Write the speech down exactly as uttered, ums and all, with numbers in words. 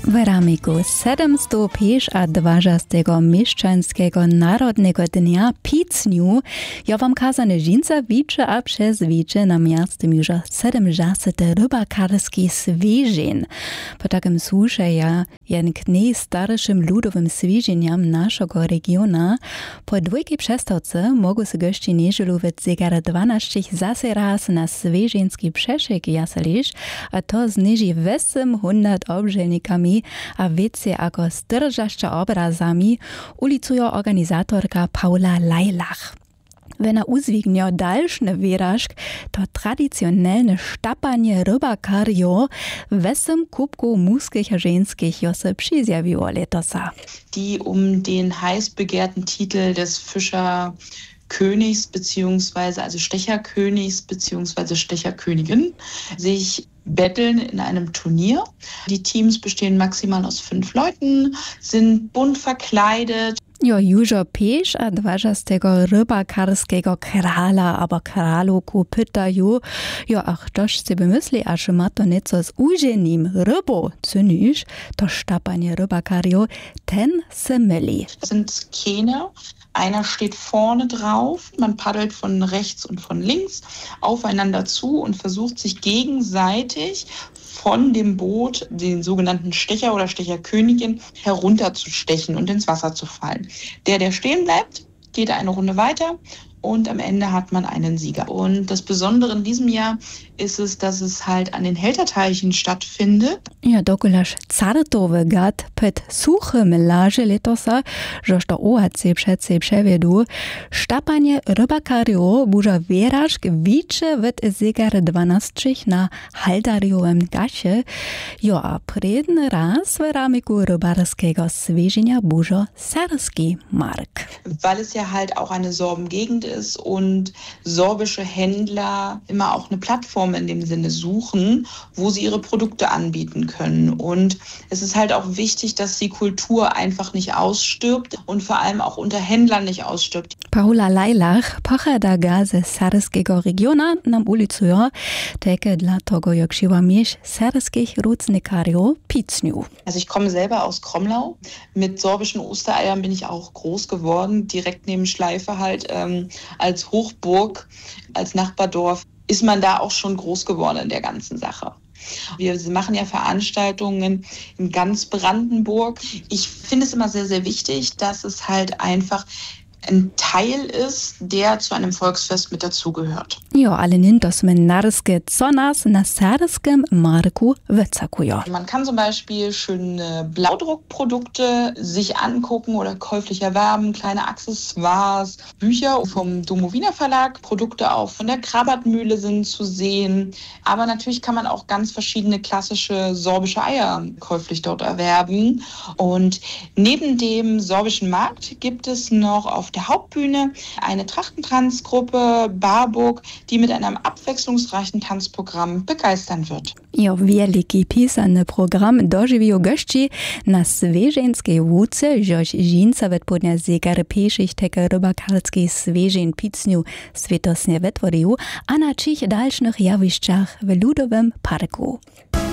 W ramiku siedemsto dwadzieścia mieszczańskiego Narodnego Dnia Picniu ja wam kazane żinca wicze a przez wicze na miastem już siedemdziesiąty rybakarski swieżin. Po takim słusze ja jen k najstarszym ludowym swieżeniam naszego regiona. Po dwójki przestawce mogą się gości niedzielu w zegar dwanaście zase raz na swieżinski przeszyk jaselisz, a to zniży osiemset obżelnikami a wiecie jako styrżaszcza obrazami ulicują organizatorka Paula Lajlach. Wenn er uzwignie dalszny wyrażk, to tradycjonalne sztapanie rybakario wesem kubku muskich a ženskich jo se przyzjawiło letosa. Die um den heiß begehrten Titel des Fischerkönigs beziehungsweise also Stecherkönigs beziehungsweise Stecherkönigin sich betteln in einem Turnier. Die Teams bestehen maximal aus fünf Leuten, sind bunt verkleidet. Jo, Južo Peš a dwadzieścia rybakarskiego krala, aber kraloku pytają, jo, ach, toż sobie myśli, aż ma to nieco z užením rybo, cynisch, to sztapanie rybakario, ten se myli. Das sind Kähne. Einer steht vorne drauf, man paddelt von rechts und von links aufeinander zu und versucht sich gegenseitig von dem Boot, den sogenannten Stecher oder Stecherkönigin, herunterzustechen und ins Wasser zu fallen. Der, der stehen bleibt, geht eine Runde weiter und am Ende hat man einen Sieger. Und das Besondere in diesem Jahr ist es, dass es halt an den Helterteichen stattfindet. Ja, dokulaš cartowy gad pet suchym laže letosa, żeż to O H C przece przewiedu, sztapanie rybakario buża wyrażk wicze w zegar dwanaście na haltariowym gasie, jo a predny raz w ramiku rybarskiego swieżenia buża serski mark. Weil es ja halt auch eine Sorbengegend ist und sorbische Händler immer auch eine Plattform in dem Sinne suchen, wo sie ihre Produkte anbieten können. Und es ist halt auch wichtig, dass die Kultur einfach nicht ausstirbt und vor allem auch unter Händlern nicht ausstirbt. Paula Lajlach, pochada ze serskiego regiona nam ulicują, teke dla tego jak siła miesz serskich rucnikario Picniu. Also ich komme selber aus Kromlau. Mit sorbischen Ostereiern bin ich auch groß geworden, direkt neben Schleife halt ähm, als Hochburg, als Nachbardorf. Ist man da auch schon groß geworden in der ganzen Sache. Wir machen ja Veranstaltungen in ganz Brandenburg. Ich finde es immer sehr, sehr wichtig, dass es halt einfach ein Teil ist, der zu einem Volksfest mit dazugehört. Jo, ale nintos menarskie conas na serskim marku wycakują. Man kann zum Beispiel schöne Blaudruckprodukte sich angucken oder käuflich erwerben, kleine Accessoires, Bücher vom Domowiner Verlag, Produkte auch von der Krabatmühle sind zu sehen. Aber natürlich kann man auch ganz verschiedene klassische sorbische Eier käuflich dort erwerben. Und neben dem sorbischen Markt gibt es noch auf der Hauptbühne eine Trachtentanzgruppe Barburg, die mit einem abwechslungsreichen Tanzprogramm begeistern wird. Jo, wielki pisany program dożywił gości na swieżeńskiej łuce, żoś żinca wetpodnia zegar pieszych teke rybakarskiej swieżeń Picniu świetosnie wytworzył, a na czych dalszych jawiszczach w Ludowym Parku.